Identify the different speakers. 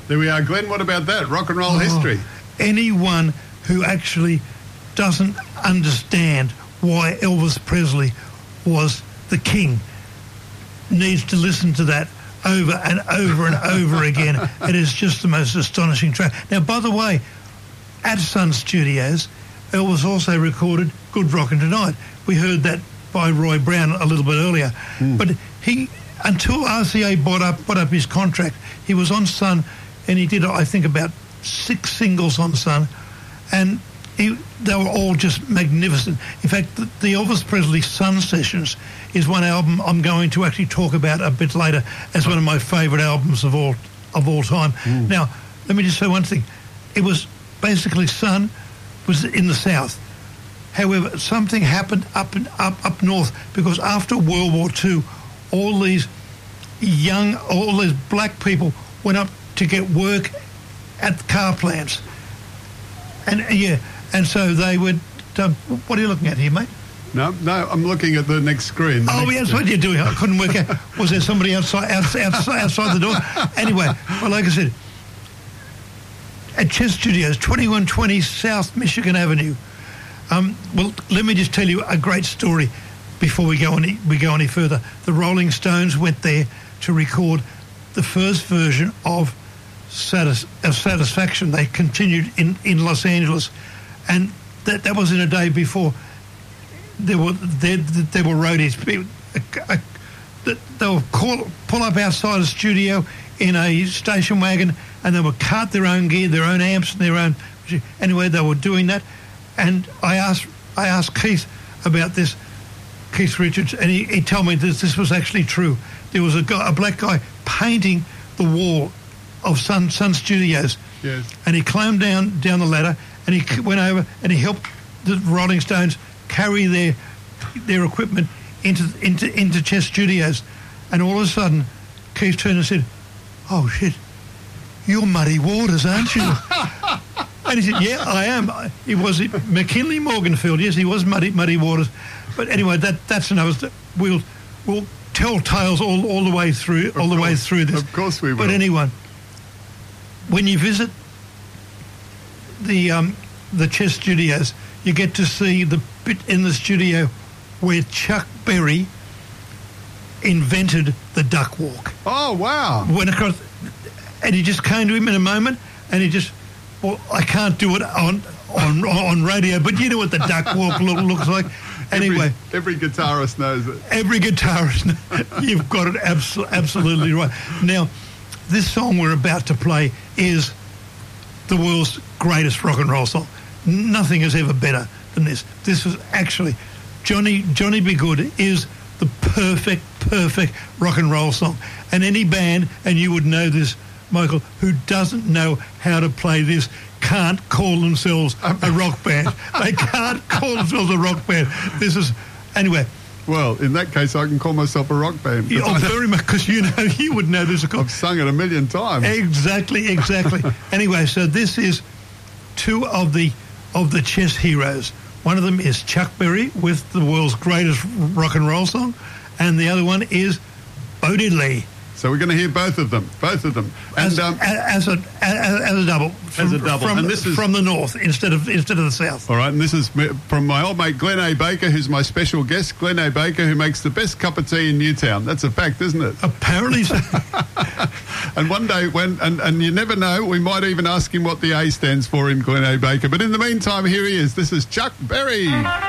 Speaker 1: There we are, Glenn. What about that? Rock and roll history.
Speaker 2: Anyone who actually doesn't understand why Elvis Presley was the king needs to listen to that over and over and over again. It is just the most astonishing track. Now, by the way, at Sun Studios, Elvis also recorded Good Rockin' Tonight. We heard that by Roy Brown a little bit earlier. But he, until RCA bought up his contract, he was on Sun, and he did, I think, about 6 singles on Sun, and they were all just magnificent. In fact, the Elvis Presley Sun Sessions is one album I'm going to actually talk about a bit later as one of my favourite albums of all time. Now, let me just say one thing. It was basically Sun was in the South. However, something happened up north, because after World War II, all these black people went up to get work at the car plants. And so they would... what are you looking at here, mate?
Speaker 1: No, I'm looking at the next screen.
Speaker 2: That's what you're doing. I couldn't work out. Was there somebody outside the door? Anyway, well, like I said, at Chess Studios, 2120 South Michigan Avenue. Well, let me just tell you a great story before we go any further. The Rolling Stones went there to record the first version of Satisfaction. They continued in Los Angeles, and that was in a day before there were roadies. They would pull up outside a studio in a station wagon, and they would cart their own gear, their own amps, and their own. Anyway, they were doing that, and I asked Keith about this, Keith Richards, and he told me this was actually true. There was a black guy painting the wall of Sun Studios.
Speaker 1: Yes.
Speaker 2: And he climbed down the ladder, and he went over and he helped the Rolling Stones carry their equipment into Chess Studios. And all of a sudden, Keith turned and said, "Oh shit, you're Muddy Waters, aren't you?" And he said, "Yeah, I am." He was McKinley Morganfield. Yes, he was Muddy Waters. But anyway, that's another. We'll tell tales all the way through way through this.
Speaker 1: Of course we will.
Speaker 2: But anyway, when you visit the Chess Studios, you get to see the bit in the studio where Chuck Berry invented the duck walk.
Speaker 1: Oh, wow.
Speaker 2: Went across, and he just came to him in a moment, and he just, well, I can't do it on radio, but you know what the duck walk looks like. Anyway,
Speaker 1: every guitarist knows it.
Speaker 2: Every guitarist, you've got it absolutely right. Now, this song we're about to play is the world's greatest rock and roll song. Nothing is ever better than this. This was actually Johnny B. Good is the perfect rock and roll song. And any band, and you would know this, Michael, who doesn't know how to play this can't call themselves a rock band. They can't call themselves a rock band. This is... Anyway.
Speaker 1: Well, in that case, I can call myself a rock band.
Speaker 2: Very much, because you would know this.
Speaker 1: I've sung it a million times.
Speaker 2: Exactly. Anyway, so this is two of the chess heroes. One of them is Chuck Berry with the world's greatest rock and roll song, and the other one is Bo Diddley.
Speaker 1: So we're going to hear both of them, and
Speaker 2: as a double, and this is from the north instead of the south.
Speaker 1: All right, and this is from my old mate Glenn A. Baker, who's my special guest. Glenn A. Baker, who makes the best cup of tea in Newtown. That's a fact, isn't it?
Speaker 2: Apparently so.
Speaker 1: And one day, and you never know, we might even ask him what the A stands for in Glenn A. Baker. But in the meantime, here he is. This is Chuck Berry.